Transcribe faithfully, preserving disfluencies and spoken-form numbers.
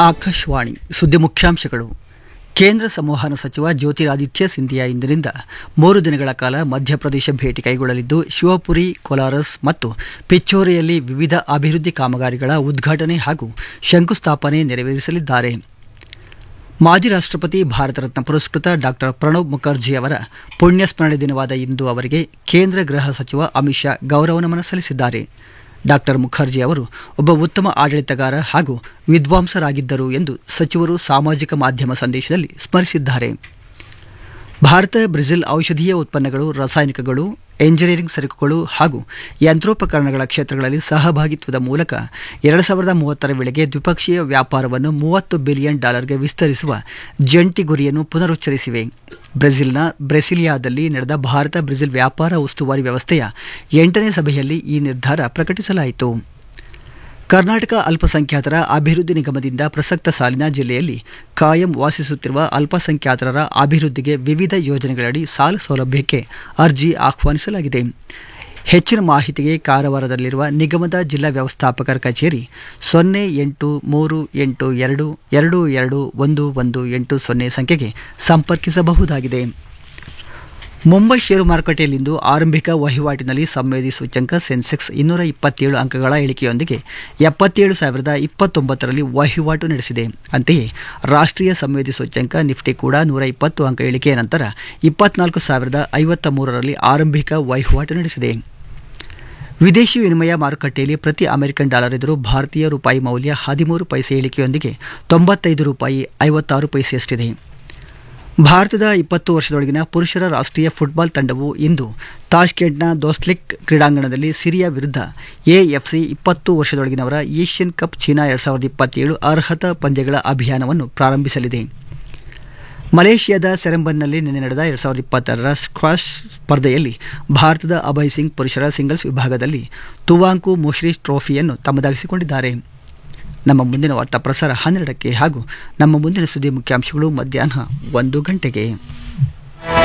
ಆಕಾಶವಾಣಿ ಸುದ್ದಿ ಮುಖ್ಯಾಂಶಗಳು. ಕೇಂದ್ರ ಸಂವಹನ ಸಚಿವ ಜ್ಯೋತಿರಾದಿತ್ಯ ಸಿಂಧಿಯಾ ಇಂದಿನಿಂದ ಮೂರು ದಿನಗಳ ಕಾಲ ಮಧ್ಯಪ್ರದೇಶ ಭೇಟಿ ಕೈಗೊಳ್ಳಲಿದ್ದು, ಶಿವಪುರಿ, ಕೊಲಾರಸ್ ಮತ್ತು ಪಿಚ್ಚೋರೆಯಲ್ಲಿ ವಿವಿಧ ಅಭಿವೃದ್ಧಿ ಕಾಮಗಾರಿಗಳ ಉದ್ಘಾಟನೆ ಹಾಗೂ ಶಂಕುಸ್ಥಾಪನೆ ನೆರವೇರಿಸಲಿದ್ದಾರೆ. ಮಾಜಿ ರಾಷ್ಟ್ರಪತಿ, ಭಾರತ ರತ್ನ ಪುರಸ್ಕೃತ ಡಾಕ್ಟರ್ ಪ್ರಣಬ್ ಮುಖರ್ಜಿ ಅವರ ಪುಣ್ಯಸ್ಮರಣೆ ದಿನವಾದ ಇಂದು ಅವರಿಗೆ ಕೇಂದ್ರ ಗೃಹ ಸಚಿವ ಅಮಿತ್ ಶಾ ಗೌರವ ನಮನ ಸಲ್ಲಿಸಿದ್ದಾರೆ. ಡಾಕ್ಟರ್ ಮುಖರ್ಜಿ ಅವರು ಒಬ್ಬ ಉತ್ತಮ ಆಡಳಿತಗಾರ ಹಾಗೂ ವಿದ್ವಾಂಸರಾಗಿದ್ದರು ಎಂದು ಸಚಿವರು ಸಾಮಾಜಿಕ ಮಾಧ್ಯಮ ಸಂದೇಶದಲ್ಲಿ ಸ್ಮರಿಸಿದ್ದಾರೆ. ಭಾರತ ಬ್ರೆಜಿಲ್ ಔಷಧೀಯ ಉತ್ಪನ್ನಗಳು, ರಾಸಾಯನಿಕಗಳು, ಎಂಜಿನಿಯರಿಂಗ್ ಸರಕುಗಳು ಹಾಗೂ ಯಂತ್ರೋಪಕರಣಗಳ ಕ್ಷೇತ್ರಗಳಲ್ಲಿ ಸಹಭಾಗಿತ್ವದ ಮೂಲಕ ಎರಡು ಸಾವಿರದ ಮೂವತ್ತರ ವೇಳೆಗೆ ದ್ವಿಪಕ್ಷೀಯ ವ್ಯಾಪಾರವನ್ನು ಮೂವತ್ತು ಬಿಲಿಯನ್ ಡಾಲರ್ಗೆ ವಿಸ್ತರಿಸುವ ಜಂಟಿ ಗುರಿಯನ್ನು ಪುನರುಚ್ಚರಿಸಿವೆ. ಬ್ರೆಜಿಲ್ನ ಬ್ರೆಸಿಲಿಯಾದಲ್ಲಿ ನಡೆದ ಭಾರತ ಬ್ರೆಜಿಲ್ ವ್ಯಾಪಾರ ಉಸ್ತುವಾರಿ ವ್ಯವಸ್ಥೆಯ ಎಂಟನೇ ಸಭೆಯಲ್ಲಿ ಈ ನಿರ್ಧಾರ ಪ್ರಕಟಿಸಲಾಯಿತು. ಕರ್ನಾಟಕ ಅಲ್ಪಸಂಖ್ಯಾತರ ಅಭಿವೃದ್ಧಿ ನಿಗಮದಿಂದ ಪ್ರಸಕ್ತ ಸಾಲಿನ ಜಿಲ್ಲೆಯಲ್ಲಿ ಕಾಯಂ ವಾಸಿಸುತ್ತಿರುವ ಅಲ್ಪಸಂಖ್ಯಾತರ ಅಭಿವೃದ್ಧಿಗೆ ವಿವಿಧ ಯೋಜನೆಗಳಡಿ ಸಾಲ ಸೌಲಭ್ಯಕ್ಕೆ ಅರ್ಜಿ ಆಹ್ವಾನಿಸಲಾಗಿದೆ. ಹೆಚ್ಚಿನ ಮಾಹಿತಿಗೆ ಕಾರವಾರದಲ್ಲಿರುವ ನಿಗಮದ ಜಿಲ್ಲಾ ವ್ಯವಸ್ಥಾಪಕರ ಕಚೇರಿ ಸೊನ್ನೆ ಎಂಟು ಮೂರು ಎಂಟು ಎರಡು ಎರಡು ಎರಡು ಒಂದು ಒಂದು ಎಂಟು ಸೊನ್ನೆ ಸಂಖ್ಯೆಗೆ ಸಂಪರ್ಕಿಸಬಹುದಾಗಿದೆ. ಮುಂಬೈ ಷೇರು ಮಾರುಕಟ್ಟೆಯಲ್ಲಿಂದು ಆರಂಭಿಕ ವಹಿವಾಟಿನಲ್ಲಿ ಸಂವೇದಿ ಸೂಚ್ಯಂಕ ಸೆನ್ಸೆಕ್ಸ್ ಇನ್ನೂರ ಇಪ್ಪತ್ತೇಳು ಅಂಕಗಳ ಇಳಿಕೆಯೊಂದಿಗೆ ಎಪ್ಪತ್ತೇಳು ಸಾವಿರದ ಇಪ್ಪತ್ತೊಂಬತ್ತರಲ್ಲಿ ವಹಿವಾಟು ನಡೆಸಿದೆ. ಅಂತೆಯೇ ರಾಷ್ಟ್ರೀಯ ಸಂವೇದಿ ಸೂಚ್ಯಂಕ ನಿಫ್ಟಿ ಕೂಡ ನೂರ ಇಪ್ಪತ್ತು ಅಂಕ ಇಳಿಕೆಯ ನಂತರ ಇಪ್ಪತ್ನಾಲ್ಕು ಸಾವಿರದ ಐವತ್ತ ಮೂರರಲ್ಲಿ ಆರಂಭಿಕ ವಹಿವಾಟು ನಡೆಸಿದೆ. ವಿದೇಶಿ ವಿನಿಮಯ ಮಾರುಕಟ್ಟೆಯಲ್ಲಿ ಪ್ರತಿ ಅಮೆರಿಕನ್ ಡಾಲರ್ ಎದುರು ಭಾರತೀಯ ರೂಪಾಯಿ ಮೌಲ್ಯ ಹದಿಮೂರು ಪೈಸೆ ಇಳಿಕೆಯೊಂದಿಗೆ ತೊಂಬತ್ತೈದು ರೂಪಾಯಿ ಐವತ್ತಾರು ಪೈಸೆಯಷ್ಟಿದೆ. ಭಾರತದ ಇಪ್ಪತ್ತು ವರ್ಷದೊಳಗಿನ ಪುರುಷರ ರಾಷ್ಟ್ರೀಯ ಫುಟ್ಬಾಲ್ ತಂಡವು ಇಂದು ತಾಷ್ಕೆಂಟ್ನ ದೋಸ್ಲಿಕ್ ಕ್ರೀಡಾಂಗಣದಲ್ಲಿ ಸಿರಿಯಾ ವಿರುದ್ಧ ಎಎಫ್ಸಿ ಇಪ್ಪತ್ತು ವರ್ಷದೊಳಗಿನವರ ಏಷ್ಯನ್ ಕಪ್ ಚೀನಾ ಎರಡು ಸಾವಿರದ ಇಪ್ಪತ್ತೇಳು ಅರ್ಹತಾ ಪಂದ್ಯಗಳ ಅಭಿಯಾನವನ್ನು ಪ್ರಾರಂಭಿಸಲಿದೆ. ಮಲೇಷಿಯಾದ ಸೆರೆಂಬನ್ನಲ್ಲಿ ನಿನ್ನೆ ನಡೆದ ಎರಡು ಸಾವಿರದ ಇಪ್ಪತ್ತಾರರ ಸ್ಕ್ವಾಷ್ ಸ್ಪರ್ಧೆಯಲ್ಲಿ ಭಾರತದ ಅಭಯ್ ಸಿಂಗ್ ಪುರುಷರ ಸಿಂಗಲ್ಸ್ ವಿಭಾಗದಲ್ಲಿ ತುವಾಂಕು ಮುಷ್ರಿ ಟ್ರೋಫಿಯನ್ನು ತಮ್ಮದಾಗಿಸಿಕೊಂಡಿದ್ದಾರೆ. ನಮ್ಮ ಮುಂದಿನ ವಾರ್ತಾ ಪ್ರಸಾರ ಹನ್ನೆರಡಕ್ಕೆ ಹಾಗೂ ನಮ್ಮ ಮುಂದಿನ ಸುದ್ದಿ ಮುಖ್ಯಾಂಶಗಳು ಮಧ್ಯಾಹ್ನ ಒಂದು ಗಂಟೆಗೆ.